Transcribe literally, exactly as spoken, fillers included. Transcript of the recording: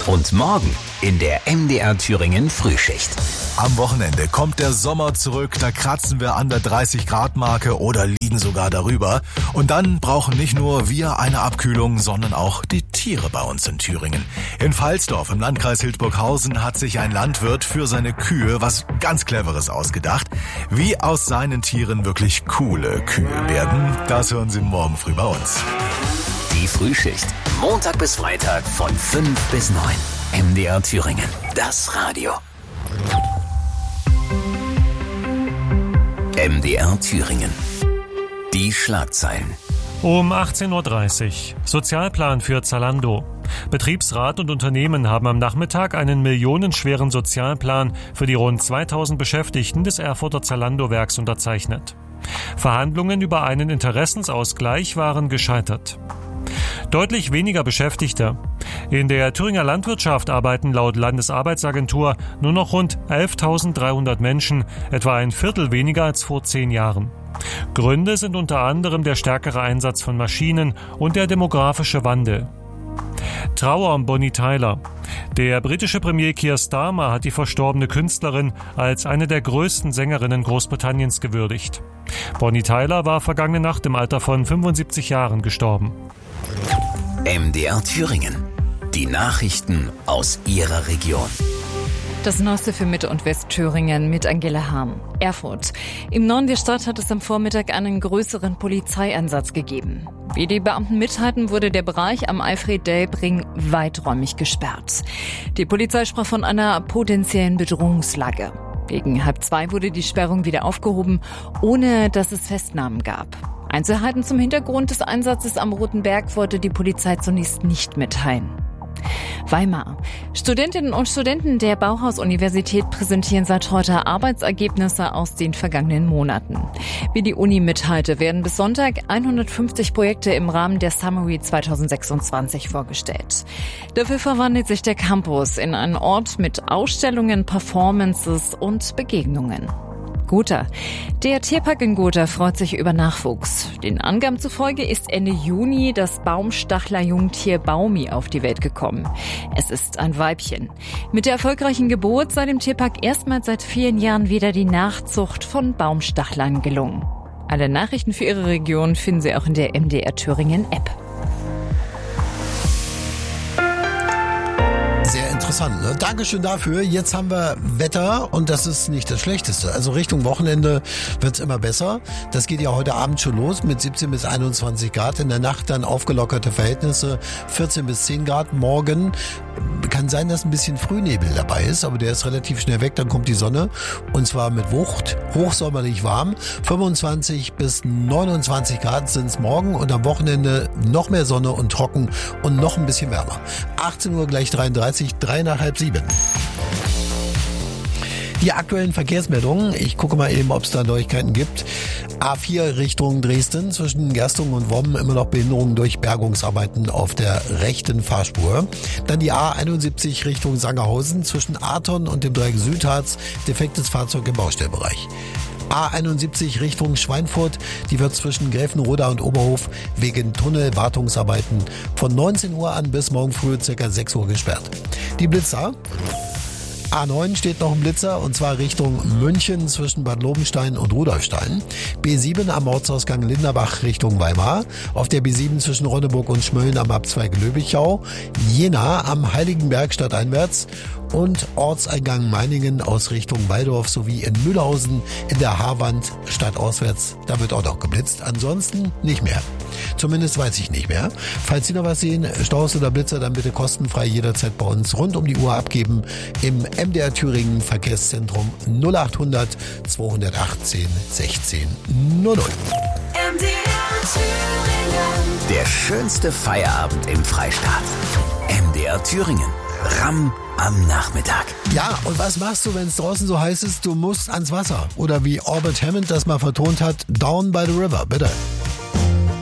Und morgen in der M D R Thüringen Frühschicht. Am Wochenende kommt der Sommer zurück, da kratzen wir an der dreißig Grad Marke oder liegen sogar darüber. Und dann brauchen nicht nur wir eine Abkühlung, sondern auch die Tiere bei uns in Thüringen. In Pfalzdorf im Landkreis Hildburghausen hat sich ein Landwirt für seine Kühe was ganz Cleveres ausgedacht. Wie aus seinen Tieren wirklich coole Kühe werden, das hören Sie morgen früh bei uns. Die Frühschicht. Montag bis Freitag von fünf bis neun. M D R Thüringen. Das Radio. M D R Thüringen. Die Schlagzeilen. Um achtzehn Uhr dreißig. Sozialplan für Zalando. Betriebsrat und Unternehmen haben am Nachmittag einen millionenschweren Sozialplan für die rund zweitausend Beschäftigten des Erfurter Zalando-Werks unterzeichnet. Verhandlungen über einen Interessensausgleich waren gescheitert. Deutlich weniger Beschäftigte. In der Thüringer Landwirtschaft arbeiten laut Landesarbeitsagentur nur noch rund elftausenddreihundert Menschen, etwa ein Viertel weniger als vor zehn Jahren. Gründe sind unter anderem der stärkere Einsatz von Maschinen und der demografische Wandel. Trauer um Bonnie Tyler. Der britische Premier Keir Starmer hat die verstorbene Künstlerin als eine der größten Sängerinnen Großbritanniens gewürdigt. Bonnie Tyler war vergangene Nacht im Alter von fünfundsiebzig Jahren gestorben. M D R Thüringen. Die Nachrichten aus Ihrer Region. Das Neueste für Mitte- und Westthüringen mit Angela Hahn. Erfurt. Im Norden der Stadt hat es am Vormittag einen größeren Polizeieinsatz gegeben. Wie die Beamten mitteilten, wurde der Bereich am Alfred-Delp-Ring weiträumig gesperrt. Die Polizei sprach von einer potenziellen Bedrohungslage. Gegen halb zwei wurde die Sperrung wieder aufgehoben, ohne dass es Festnahmen gab. Einzelheiten zum Hintergrund des Einsatzes am Roten Berg wollte die Polizei zunächst nicht mitteilen. Weimar. Studentinnen und Studenten der Bauhaus-Universität präsentieren seit heute Arbeitsergebnisse aus den vergangenen Monaten. Wie die Uni mitteilte, werden bis Sonntag hundertfünfzig Projekte im Rahmen der Summary zweitausendsechsundzwanzig vorgestellt. Dafür verwandelt sich der Campus in einen Ort mit Ausstellungen, Performances und Begegnungen. Gotha. Der Tierpark in Gotha freut sich über Nachwuchs. Den Angaben zufolge ist Ende Juni das Baumstachler-Jungtier Baumi auf die Welt gekommen. Es ist ein Weibchen. Mit der erfolgreichen Geburt sei dem Tierpark erstmals seit vielen Jahren wieder die Nachzucht von Baumstachlern gelungen. Alle Nachrichten für Ihre Region finden Sie auch in der M D R Thüringen App. Sehr interessant, ne? Dankeschön dafür. Jetzt haben wir Wetter und das ist nicht das Schlechteste. Also Richtung Wochenende wird's immer besser. Das geht ja heute Abend schon los mit siebzehn bis einundzwanzig Grad. In der Nacht dann aufgelockerte Verhältnisse, vierzehn bis zehn Grad. Morgen kann sein, dass ein bisschen Frühnebel dabei ist, aber der ist relativ schnell weg. Dann kommt die Sonne und zwar mit Wucht. Hochsommerlich warm. fünfundzwanzig bis neunundzwanzig Grad sind's morgen und am Wochenende noch mehr Sonne und trocken und noch ein bisschen wärmer. achtzehn Uhr gleich dreiunddreißig, drei nach halb sieben. Die aktuellen Verkehrsmeldungen, ich gucke mal eben, ob es da Neuigkeiten gibt. A vier Richtung Dresden, zwischen Gerstungen und Wommen immer noch Behinderungen durch Bergungsarbeiten auf der rechten Fahrspur. Dann die A einundsiebzig Richtung Sangerhausen, zwischen Aton und dem Dreieck Südharz, defektes Fahrzeug im Baustellbereich. A einundsiebzig Richtung Schweinfurt, die wird zwischen Gräfenroda und Oberhof wegen Tunnelwartungsarbeiten von neunzehn Uhr an bis morgen früh ca. sechs Uhr gesperrt. Die Blitzer. A neun steht noch ein Blitzer und zwar Richtung München zwischen Bad Lobenstein und Rudolfstein. B sieben am Ortsausgang Linderbach Richtung Weimar. Auf der B sieben zwischen Ronneburg und Schmölln am Abzweig Löbichau. Jena am Heiligenberg stadteinwärts. Und Ortseingang Meiningen aus Richtung Waldorf sowie in Mühlhausen in der Haarwand stadtauswärts. Da wird auch noch geblitzt. Ansonsten nicht mehr. Zumindest weiß ich nicht mehr. Falls Sie noch was sehen, Staus oder Blitzer, dann bitte kostenfrei jederzeit bei uns rund um die Uhr abgeben im M D R Thüringen Verkehrszentrum null achthundert zweihundertachtzehn sechzehn null null. M D R Thüringen. Der schönste Feierabend im Freistaat. M D R Thüringen. Ramm am Nachmittag. Ja, und was machst du, wenn es draußen so heiß ist? Du musst ans Wasser. Oder wie Albert Hammond das mal vertont hat, Down by the River, bitte.